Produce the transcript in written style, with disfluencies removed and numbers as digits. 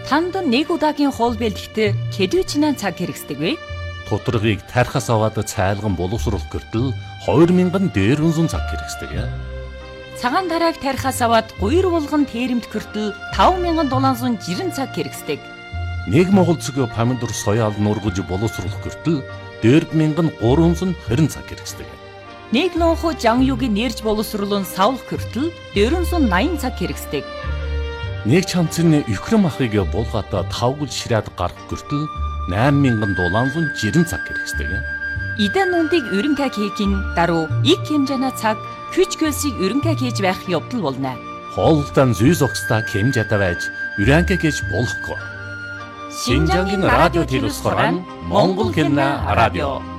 Танд нэг удаагийн хоол бэлтгэхдээ хэдвэчнээ цаг хэрэгсдэг вэ? Тутаргыг тархас аваад цайлган боловсруулах гэртэл 2000 дээрвэнзэн цаг хэрэгсдэг. Цагаан тарааг тархас аваад гуйр булган тээрэмт гэртэл 5760 цаг хэрэгсдэг. Нэг монгол цэг помидор соёал нургаж боловсруулах гэртэл 4320 цаг хэрэгсдэг. Нэг лонхо жан югийн нэрж боловсруулан савлах гэртэл 480 цаг хэрэгсдэг. Нэг чамцны Украин махыг булгаад 5 гүл ширээд гарах гэртэл 8760 цаг хэрэгсдэг. Идан нүндийг өрөнгө хийхин даруй их хэмжээний цаг хүч хөлсийг өрөнгө хийж байх явдал болно. Хоолтон зүй зогсдаа хэмжээтэй байж өрөнгө хийж болохгүй. Шинжангийн радио телевизээр Монгол хэлний радио